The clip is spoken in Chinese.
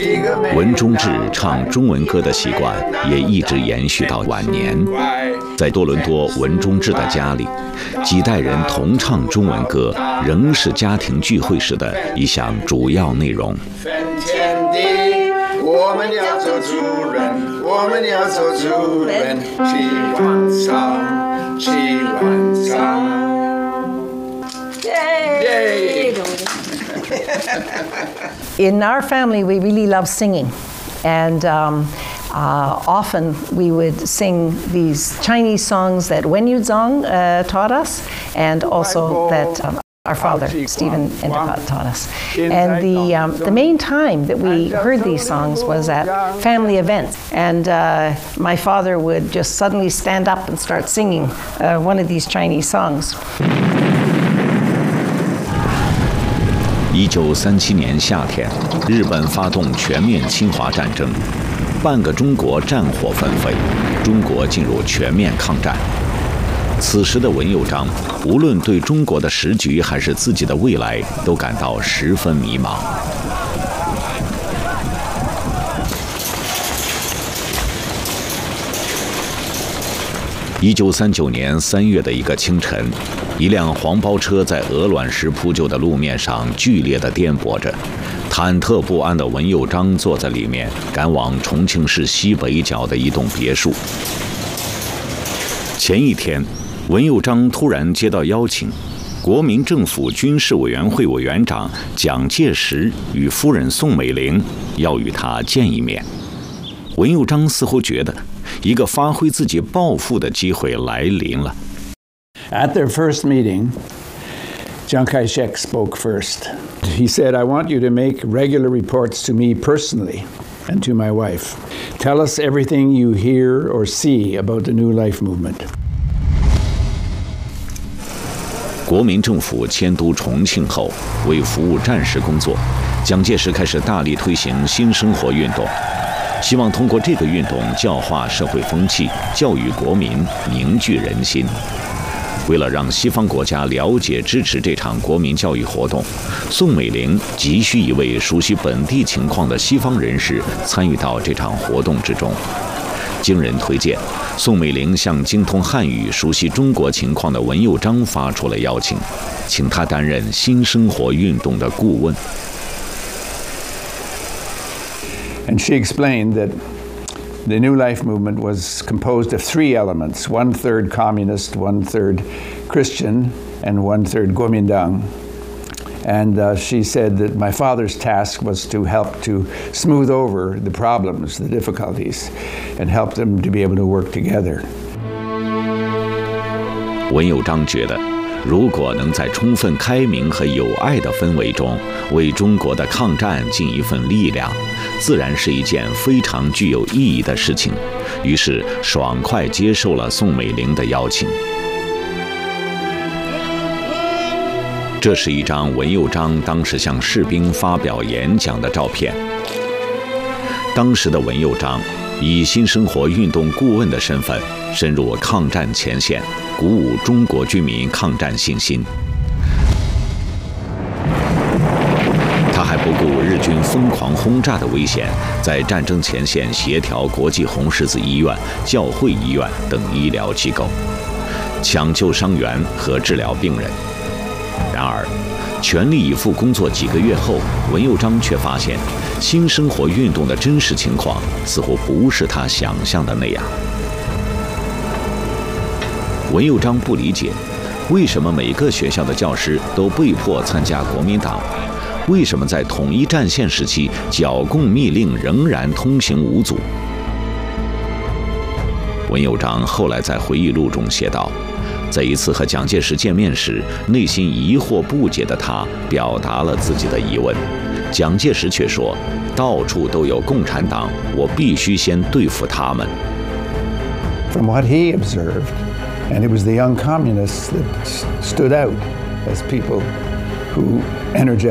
文忠志唱中文歌的习惯也一直延续到晚年。在多伦多文忠志的家里，几代人同唱中文歌，仍是家庭聚会时的一项主要内容。 我们要做主人，我们要做主人，希望上。Yay! In our family, we really love singing, and often we would sing these Chinese songs that Wen Yuzhong taught us, and also that our father, Stephen Endicott, taught us. And the main time that we heard these songs was at family events. And my father would just suddenly stand up and start singing one of these Chinese songs. 1937年夏天，日本发动全面侵华战争，半个中国战火纷飞，中国进入全面抗战。此时的文佑章，无论对中国的时局还是自己的未来，都感到十分迷茫。1939年3月的一个清晨，一辆黄包车在鹅卵石铺就的路面上剧烈地颠簸着，忐忑不安的文佑章坐在里面，赶往重庆市西北角的一栋别墅。前一天，文佑章突然接到邀请，国民政府军事委员会委员长蒋介石与夫人宋美龄要与他见一面。文佑章似乎觉得一个发挥自己抱负的机会来临了。 At their first meeting, Chiang Kai-shek spoke first. He said, I want you to make regular reports to me personally and to my wife. Tell us everything you hear or see about the New Life movement. 国民政府迁都重庆后，为服务战时工作，蒋介石开始大力推行新生活运动，希望通过这个运动教化社会风气，教育国民，凝聚人心。为了让西方国家了解支持这场国民教育活动，宋美龄急需一位熟悉本地情况的西方人士参与到这场活动之中。经人推荐，宋美龄向精通汉语、熟悉中国情况的文佑章发出了邀请，请他担任新生活运动的顾问。 And she explained that the New Life movement was composed of three elements, 1/3 communist, 1/3 Christian, and 1/3 Kuomintang. And she said that my father's task was to help to smooth over the problems, the difficulties, and help them to be able to work together. 文佑章觉得，如果能在充分开明和友爱的氛围中，为中国的抗战尽一份力量，自然是一件非常具有意义的事情。于是，爽快接受了宋美龄的邀请。这是一张文佑章当时向士兵发表演讲的照片。当时的文佑章以新生活运动顾问的身份深入抗战前线，鼓舞中国军民抗战信心。他还不顾日军疯狂轰炸的危险，在战争前线协调国际红十字医院、教会医院等医疗机构，抢救伤员和治疗病人。然而，全力以赴工作几个月后，文佑章却发现，新生活运动的真实情况似乎不是他想象的那样。文佑章不理解，为什么每个学校的教师都被迫参加国民党？为什么在统一战线时期，剿共密令仍然通行无阻？文佑章后来在回忆录中写道，在一次和蒋介石见面时，内心疑惑不解的他表达了自己的疑问，蒋介石却说，到处都有共产党，我必须先对付他们。 From what he observed, and it was the young communists that stood out as people who energized